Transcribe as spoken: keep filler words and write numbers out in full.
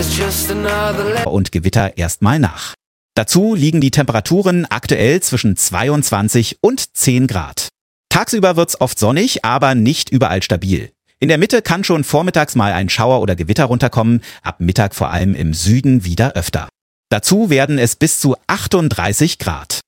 und Gewitter erstmal nach. Dazu liegen die Temperaturen aktuell zwischen zweiundzwanzig und zehn Grad. Tagsüber wird's oft sonnig, aber nicht überall stabil. In der Mitte kann schon vormittags mal ein Schauer oder Gewitter runterkommen, ab Mittag vor allem im Süden wieder öfter. Dazu werden es bis zu achtunddreißig Grad.